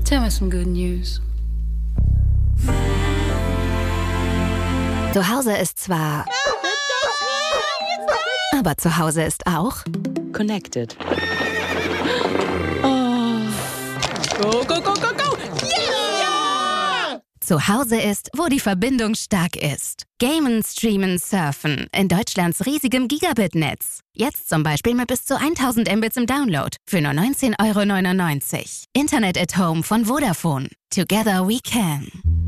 Tell me some good news. Zu Hause ist zwar... Aber zu Hause ist auch... Connected. Go, go, go, go, go! Yeah! Zu Hause ist, wo die Verbindung stark ist. Gamen, streamen, surfen. In Deutschlands riesigem Gigabit-Netz. Jetzt zum Beispiel mit bis zu 1000 Mbits im Download. Für nur 19,99 €. Internet at Home von Vodafone. Together we can.